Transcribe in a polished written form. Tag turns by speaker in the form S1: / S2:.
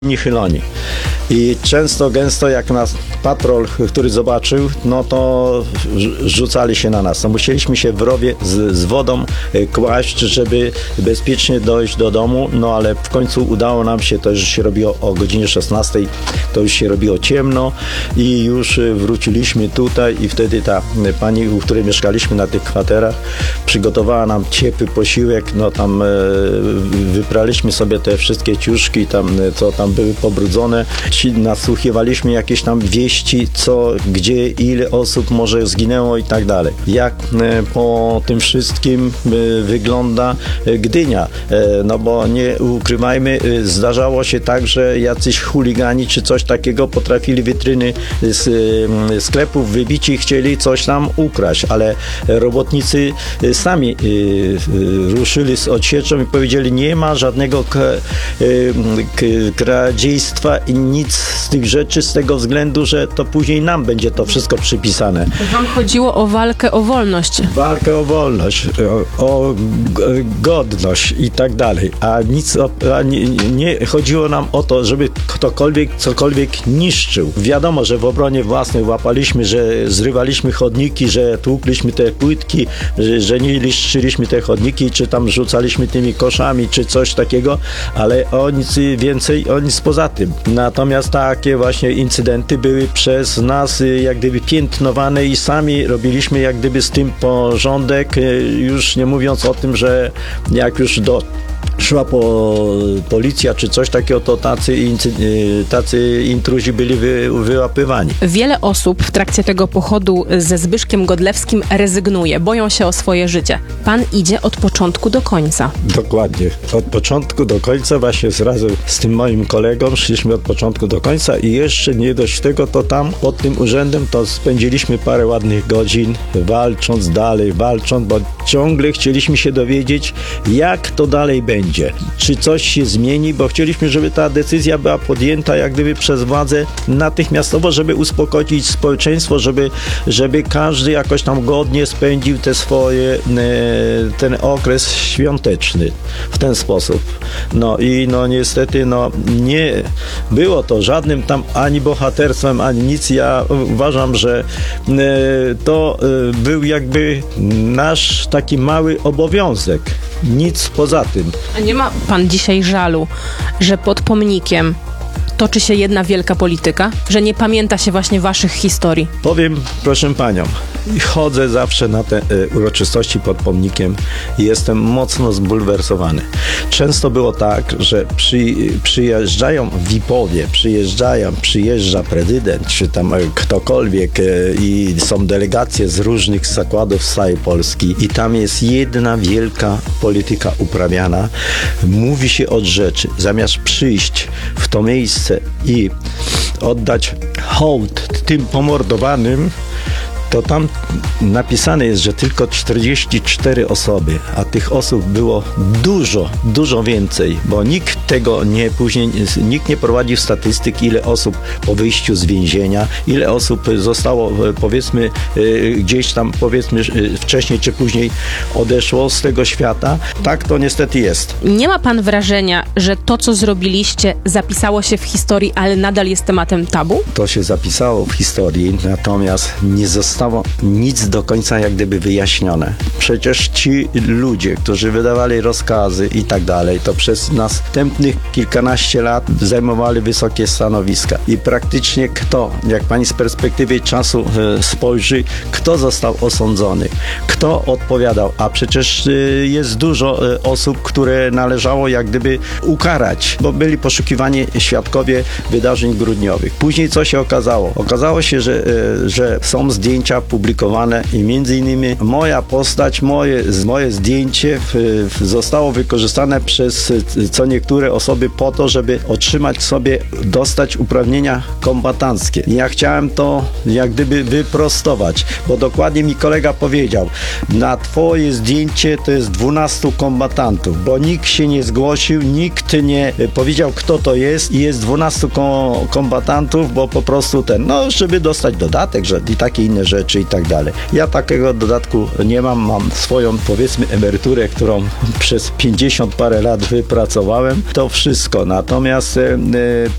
S1: Niechyloni. I gęsto jak nas patrol, który zobaczył, no to rzucali się na nas. No musieliśmy się w rowie z wodą kłaść, żeby bezpiecznie dojść do domu, no ale w końcu udało nam się, to już się robiło o godzinie 16, to już się robiło ciemno i już wróciliśmy tutaj i wtedy ta pani, u której mieszkaliśmy na tych kwaterach, przygotowała nam ciepły posiłek, no tam wypraliśmy sobie te wszystkie ciuszki, tam, co tam były pobrudzone, nasłuchiwaliśmy jakieś tam wieści, co, gdzie, ile osób może zginęło i tak dalej. Jak po tym wszystkim wygląda Gdynia, no bo nie ukrywajmy, zdarzało się tak, że jacyś chuligani czy coś takiego potrafili witryny z sklepów wybić i chcieli coś tam ukraść, ale robotnicy sami ruszyli z odsieczą i powiedzieli, nie ma żadnego kradziejstwa i nic z tych rzeczy, z tego względu, że to później nam będzie to wszystko przypisane.
S2: Wam chodziło o walkę o wolność.
S1: Walkę o wolność, o godność i tak dalej, a nie chodziło nam o to, żeby ktokolwiek cokolwiek niszczył. Wiadomo, że w obronie własnej łapaliśmy, że zrywaliśmy chodniki, że tłukliśmy te płytki, że nie niszczyliśmy te chodniki, czy tam rzucaliśmy tymi koszami, czy coś takiego, ale o nic więcej, o nic poza tym. Natomiast takie właśnie incydenty były przez nas jak gdyby piętnowane i sami robiliśmy jak gdyby z tym porządek, już nie mówiąc o tym, że jak już szła policja czy coś takiego, to tacy intruzi byli wyłapywani.
S2: Wiele osób w trakcie tego pochodu ze Zbyszkiem Godlewskim rezygnuje, boją się o swoje życie. Pan idzie od początku do końca.
S1: Dokładnie. Od początku do końca, właśnie razem z tym moim kolegą szliśmy od początku do końca i jeszcze nie dość tego, to tam pod tym urzędem to spędziliśmy parę ładnych godzin walcząc, bo ciągle chcieliśmy się dowiedzieć, jak to dalej będzie. Czy coś się zmieni, bo chcieliśmy, żeby ta decyzja była podjęta jak gdyby przez władzę natychmiastowo, żeby uspokoić społeczeństwo, żeby każdy jakoś tam godnie spędził ten okres świąteczny w ten sposób. No i niestety nie było to żadnym tam ani bohaterstwem, ani nic. Ja uważam, że to był jakby nasz taki mały obowiązek. Nic poza tym.
S2: A nie ma pan dzisiaj żalu, że pod pomnikiem toczy się jedna wielka polityka? Że nie pamięta się właśnie waszych historii?
S1: Powiem, proszę panią, chodzę zawsze na te uroczystości pod pomnikiem i jestem mocno zbulwersowany. Często było tak, że przyjeżdżają VIP-owie, przyjeżdża prezydent, czy tam ktokolwiek i są delegacje z różnych zakładów z całej Polski i tam jest jedna wielka polityka uprawiana. Mówi się od rzeczy. Zamiast przyjść w to miejsce i oddać hołd tym pomordowanym, to tam napisane jest, że tylko 44 osoby, a tych osób było dużo więcej, bo nikt tego nikt nie prowadził statystyk, ile osób po wyjściu z więzienia, ile osób zostało, powiedzmy, gdzieś tam, powiedzmy, wcześniej czy później odeszło z tego świata. Tak to niestety jest.
S2: Nie ma pan wrażenia, że to, co zrobiliście, zapisało się w historii, ale nadal jest tematem tabu?
S1: To się zapisało w historii, natomiast nie zostało nic do końca jak gdyby wyjaśnione. Przecież ci ludzie, którzy wydawali rozkazy i tak dalej, to przez następnych kilkanaście lat zajmowali wysokie stanowiska. I praktycznie kto, jak pani z perspektywy czasu spojrzy, kto został osądzony, kto odpowiadał, a przecież jest dużo osób, które należało jak gdyby ukarać, bo byli poszukiwani świadkowie wydarzeń grudniowych. Później co się okazało? Okazało się, że są zdjęcia publikowane i między innymi moja postać, moje zdjęcie zostało wykorzystane przez co niektóre osoby po to, żeby dostać uprawnienia kombatanckie. Ja chciałem to jak gdyby wyprostować, bo dokładnie mi kolega powiedział, na twoje zdjęcie to jest 12 kombatantów, bo nikt się nie zgłosił, nikt nie powiedział, kto to jest i jest 12 kombatantów, bo po prostu żeby dostać dodatek, że i takie inne rzeczy i tak dalej. Ja takiego dodatku nie mam swoją, powiedzmy, emeryturę, którą przez 50 parę lat wypracowałem. To wszystko. Natomiast